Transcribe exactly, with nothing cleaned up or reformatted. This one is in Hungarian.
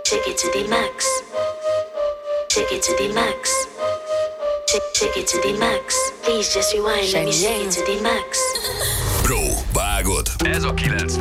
Take it to the max. Take it to the max. Take, take it to the max. Please just rewind, let me shake it to the max. Bro, vágod! Ez a kilenc